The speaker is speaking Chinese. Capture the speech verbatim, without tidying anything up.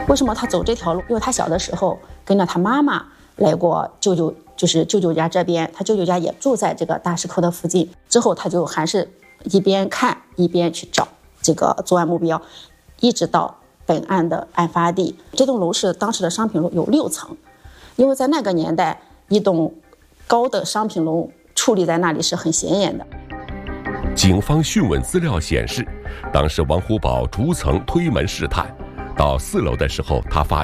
为什么他走这条路？因为他小的时候跟着他妈妈来过舅舅，就是舅舅家这边，他舅舅家也住在这个大石头的附近。之后他就还是一边看一边去找这个作案目标，一直到本案的案发地。这栋楼是当时的商品楼，有六层，因为在那个年代，一栋高的商品楼矗立在那里是很显眼的。 警方讯问资料显示，当时王虎宝逐层推门试探，到四楼的时候，他发